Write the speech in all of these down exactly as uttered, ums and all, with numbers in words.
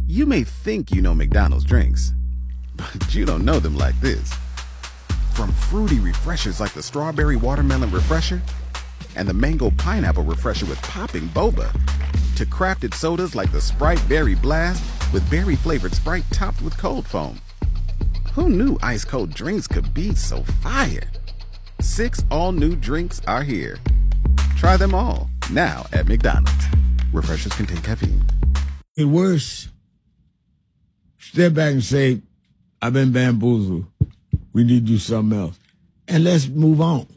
You may think you know McDonald's drinks, but you don't know them like this. From fruity refreshers like the Strawberry Watermelon Refresher and the Mango Pineapple Refresher with popping boba, to crafted sodas like the Sprite Berry Blast with berry-flavored Sprite topped with cold foam. Who knew ice-cold drinks could be so fire? Six all-new drinks are here. Try them all, now at McDonald's. Refreshers contain caffeine. It worse. Step back and say, I've been bamboozled. We need to do something else. And let's move on.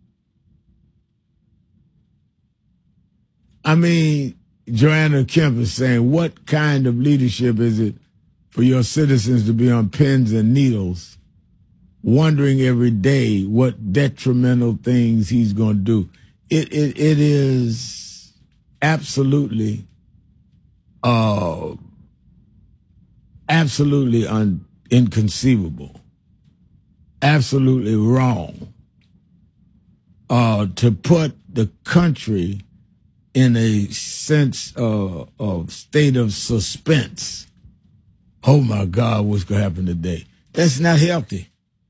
I mean, Joanna Kemp is saying, what kind of leadership is it for your citizens to be on pins and needles, wondering every day what detrimental things he's going to do? It, it, it is absolutely, uh, absolutely un, inconceivable, absolutely wrong, uh, to put the country in a sense uh, of state of suspense. Oh, my God, what's going to happen today? That's not healthy.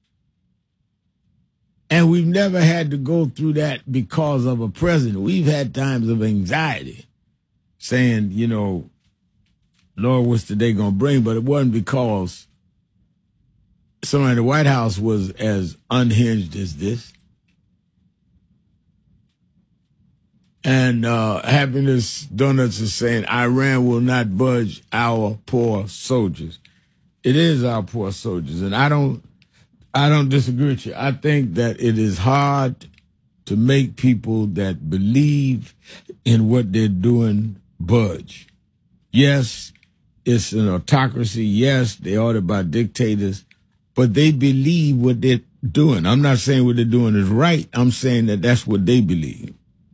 And we've never had to go through that because of a president. We've had times of anxiety saying, you know, Lord, what's the day going to bring? But it wasn't because someone in the White House was as unhinged as this. And uh, Happiness Donuts is saying, Iran will not budge our poor soldiers. It is our poor soldiers. And I don't, I don't disagree with you. I think that it is hard to make people that believe in what they're doing budge. Yes, it's an autocracy. Yes, they're ordered by dictators, but they believe what they're doing. I'm not saying what they're doing is right. I'm saying that that's what they believe.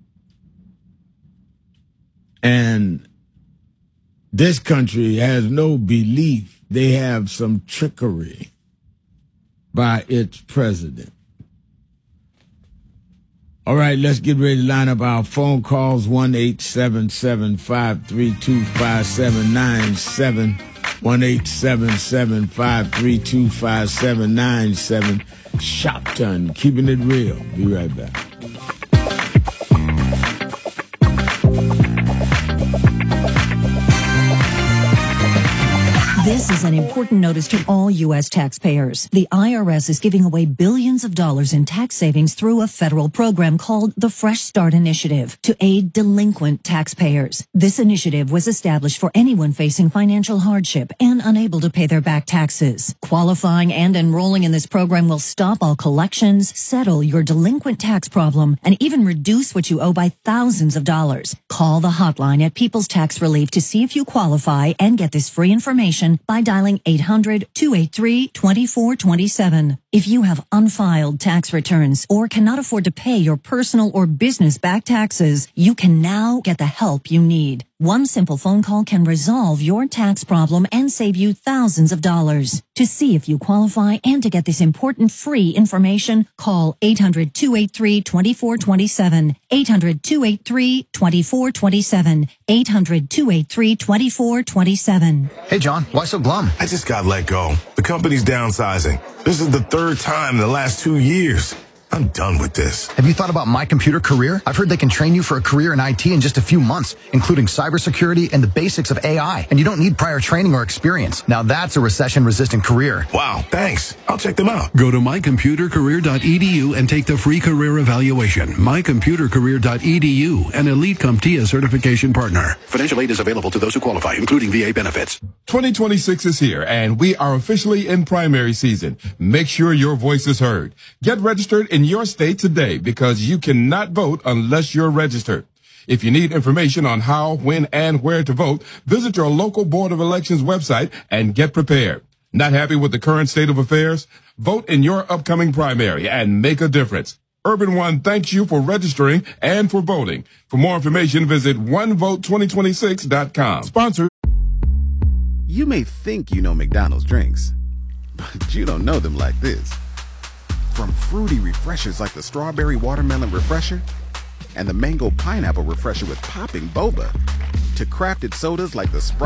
And this country has no belief. They have some trickery by its president. All right, let's get ready to line up our phone calls. one eight seven seven, five three two, five seven nine seven. one eight seven seven, five three two, five seven nine seven. Shopton, keeping it real. Be right back. This is an important notice to all U S taxpayers. The I R S is giving away billions of dollars in tax savings through a federal program called the Fresh Start Initiative to aid delinquent taxpayers. This initiative was established for anyone facing financial hardship and unable to pay their back taxes. Qualifying and enrolling in this program will stop all collections, settle your delinquent tax problem, and even reduce what you owe by thousands of dollars. Call the hotline at People's Tax Relief to see if you qualify and get this free information by dialing eight hundred, two eight three, two four two seven. If you have unfiled tax returns or cannot afford to pay your personal or business back taxes, you can now get the help you need. One simple phone call can resolve your tax problem and save you thousands of dollars. To see if you qualify and to get this important free information, call eight hundred, two eight three, two four two seven, eight hundred, two eight three, two four two seven, eight hundred, two eight three, two four two seven. Hey, John, why so glum? I just got let go. The company's downsizing. This is the third time in the last two years. I'm done with this. Have you thought about My Computer Career? I've heard they can train you for a career in I T in just a few months, including cybersecurity and the basics of A I. And you don't need prior training or experience. Now that's a recession-resistant career. Wow, thanks. I'll check them out. Go to my computer career dot e d u and take the free career evaluation. my computer career dot e d u, an Elite CompTIA certification partner. Financial aid is available to those who qualify, including V A benefits. twenty twenty-six is here, and we are officially in primary season. Make sure your voice is heard. Get registered in your state today, because you cannot vote unless you're registered. If you need information on how, when, and where to vote, visit your local Board of Elections website and get prepared. Not happy with the current state of affairs? Vote in your upcoming primary and make a difference. Urban One thanks you for registering and for voting. For more information, visit one vote twenty twenty-six dot com. Sponsored. You may think you know McDonald's drinks, but you don't know them like this. From fruity refreshers like the Strawberry Watermelon Refresher and the Mango Pineapple Refresher with popping boba, to crafted sodas like the Sprite